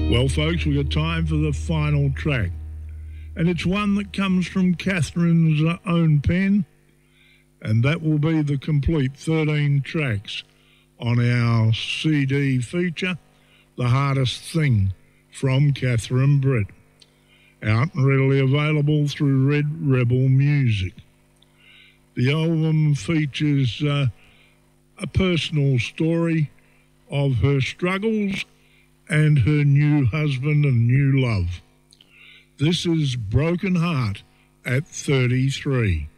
Well, folks, we've got time for the final track. And it's one that comes from Catherine's own pen. And that will be the complete 13 tracks on our CD feature, The Hardest Thing, from Catherine Britt. Out and readily available through Red Rebel Music. The album features a personal story of her struggles and her new husband and new love. This is Broken Heart at 33.